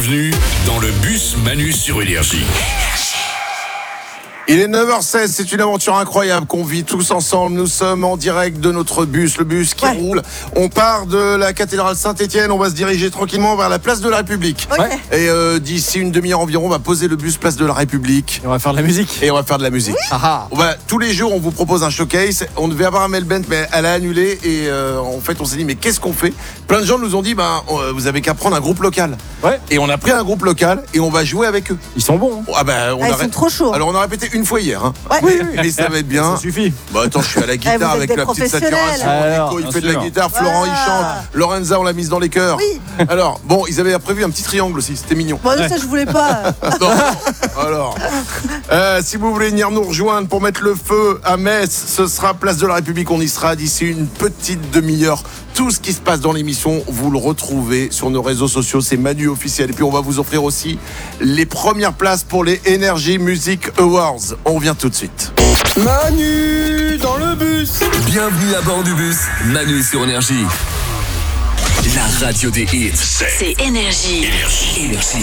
Bienvenue dans le bus Manu sur Énergie. Il est 9h16, c'est une aventure incroyable qu'on vit tous ensemble. Nous sommes en direct de notre bus, le bus qui roule. On part de la cathédrale Saint-Étienne, on va se diriger tranquillement vers la place de la République. Et d'ici une demi-heure environ, on va poser le bus place de la République. Et on va faire de la musique. Tous les jours, on vous propose un showcase. On devait avoir un Melbent, mais elle a annulé. Et en fait, on s'est dit, mais qu'est-ce qu'on fait? Plein de gens nous ont dit, vous avez qu'à prendre un groupe local. Et on a pris un groupe local et on va jouer avec eux. Ils sont bons. Ils sont trop chauds. Alors, on a répété une fois hier. Oui. Mais ça va être bien. Ça suffit. Attends, je suis à la guitare vous êtes avec des la petite saturation. Alors, Nico, il bien fait de la sûr. guitare. Florent, il chante. Lorenza, on l'a mise dans les chœurs. Oui. Alors, ils avaient prévu un petit triangle aussi. C'était mignon. Bon, ça, je voulais pas. Non. Alors, si vous voulez venir nous rejoindre pour mettre le feu à Metz, ce sera place de la République. On y sera d'ici une petite demi-heure. Tout ce qui se passe dans l'émission, vous le retrouvez sur nos réseaux sociaux. C'est Manu officiel. Et puis, on va vous offrir aussi les premières places pour les Energy Music Awards. On revient tout de suite. Manu dans le bus. Bienvenue à bord du bus Manu sur Énergie. La radio des hits. C'est Énergie. Énergie.